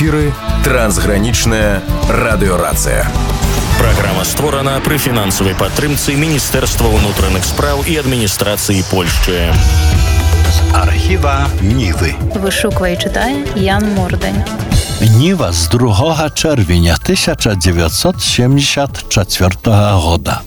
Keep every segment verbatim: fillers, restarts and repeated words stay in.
эфіры трансгранічная радыёрацыя. Праграма створана пры фінансавай падтрымцы Міністэрства ўнутраных спраў і адміністрацыі Польшчы. З архіва Нівы. Вышуквае і чытае Ян Мордань. Ніва з другога чэрвеня тысяча дзевяцьсот сямдзесят чацвёртага года.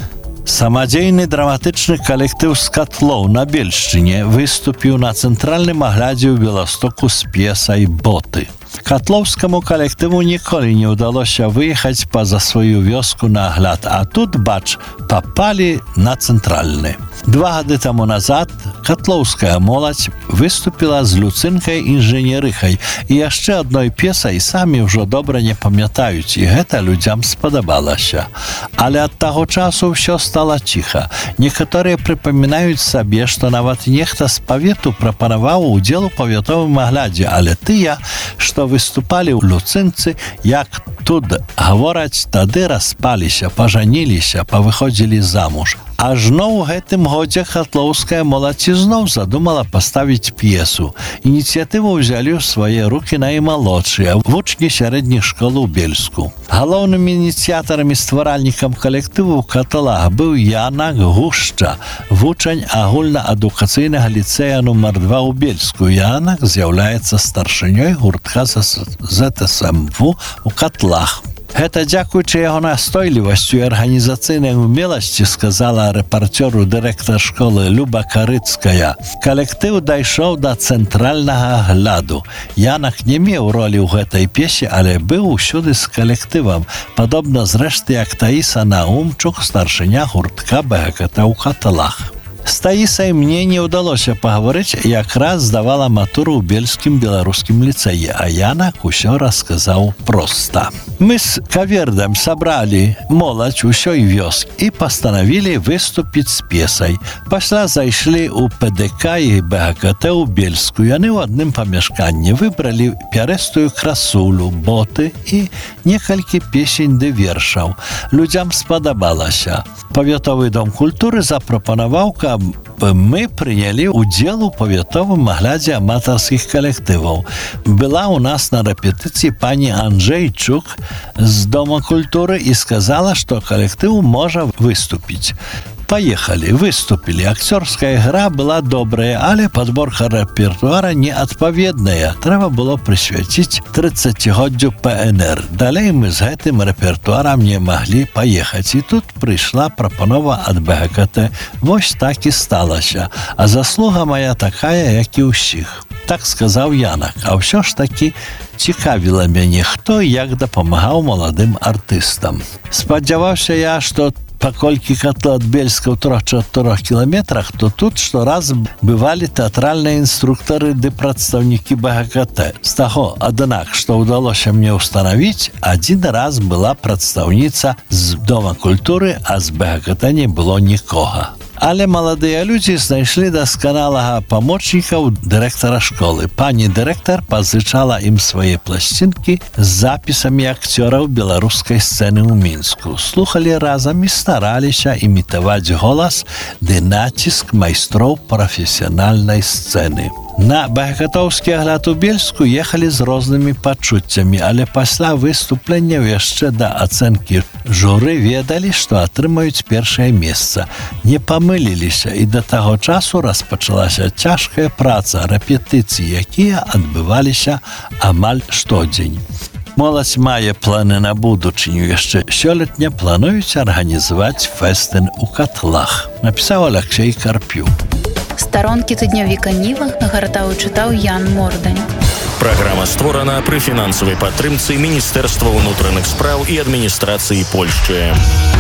Самадзейны драматычны калектыў з Катлоў на Бельшчыне выступіў на цэнтральным аглядзе ў Беластоку з п'есай «Боты». Катлоўскаму калектыву ніколі не ўдалося выехаць па-за сваю вёску на агляд, а тут, бач, папалі на цэнтральны. Два гады таму назад катлоўская моладзь выступіла з Люцынкай інжынерыхай і яшчэ адной п'есай самі ўжо добра не памятаюць, і гэта людзям спадабалася. Але ад таго часу ўсё стала ціха. Некаторыя прыпамінаюць сабе, што нават нехта з павету прапанаваў удзел у павятовым аглядзе, але тыя, што выступалі ў Люцынцы, як тут гавораць, тады распаліся, пажаніліся, павыходзілі замуж. Ажно ў гэтым годзе катлоўская моладзь ізноў задумала паставіць п'есу. Ініцыятыву ўзялі ў свае рукі наймалодшыя, вучні сярэдніх школ у Бельску. Галоўным ініцыятарам і стваральнікам калектыву ў Каталах быў Янак Гушча, вучань агульнаадукацыйнага ліцэя нумар два ў Бельску. Янак з'яўляецца старшынёй гуртка зэт эс эм вэ ў Катлах. Гэта дзякуючы яго настойлівасцю і арганізацыйнай умеласці, сказала рэпарцёру дырэктар школы Люба Карыцкая. Калектыў дайшоў да цэнтральнага агляду. Янак не меў ролі ў гэтай п'есе, але быў усюды з калектывам, падобна зрэшты як Таіса Наумчук, старшыня гуртка бэ гэ ка тэ ў Каталах. З Таісай мне не ўдалося пагаварыць, якраз здавала матуру ў Бельскім беларускім ліцэі, а Янак усё расказаў проста. Мы з Кавердам сабралі моладзь усёй вёскі і пастанавілі выступіць з п'есай. Пасля зайшлі ў пэ дэ ка і бэ гэ ка тэ ў Бельску. Яны ў адным памяшканні выбралі пярэстую красулю, боты і некалькі песень ды вершаў. Людзям спадабалася. Павятовы дом культуры запрапанаваў, каб мы прынялі ўдзел у павятовым аглядзе аматарскіх калектываў. Была ў нас на рэпетыцыі пані Анджэйчук з Дома культуры і сказала, што калектыў можа выступіць. Паехалі, выступілі. Акцёрская ігра была добрая, але падборка рэпертуара неадпаведная. Трэба было прысвяціць трыццацігоддзю пэ эн эр. Далей мы з гэтым рэпертуарам не маглі паехаць. І тут прыйшла прапанова ад бэ гэ ка тэ. Вось так і сталася. А заслуга мая такая, як і ўсіх. Так сказаў Янак. А ўсё ж такі цікавіла мяне, хто і як дапамагаў маладым артыстам. Спадзяваўся я, што паколькі Катлы ад Бельска ў трох-чатырох кіламетрах, то тут штораз бывалі тэатральныя інструктары ды прадстаўнікі бэ гэ ка тэ. З таго, аднак, што ўдалося мне ўстанавіць, адзін раз была прадстаўніца з Дома культуры, а з бэ гэ ка тэ не было нікога. Але маладыя людзі знайшлі дасканалага памочніка ў дырэктара школы. Пані дырэктар пазычала ім свае пласцінкі з запісамі акцёраў беларускай сцэны ў Мінску. Слухалі разам і стараліся імітаваць голас ды націск майстроў прафесіянальнай сцэны. На бэгатоўскі агляд у Бельску ехалі з рознымі пачуццямі, але пасля выступленняў яшчэ да ацэнкі журы ведалі, што атрымаюць першае месца. Не памыліліся, і да таго часу распачалася цяжкая праца, рэпетыцыі, якія адбываліся амаль штодзень. Моладзь мае планы на будучыню. Яшчэ сёлетня плануюць арганізаваць фэстын у Катлах. Напісаў Аляксей Карпюк. Старонкі тыднявіка Ніва гартаў і чытаў Ян Мордань. Праграма створана пры фінансавай падтрымцы Міністэрства ўнутраных спраў і адміністрацыі Польшчы.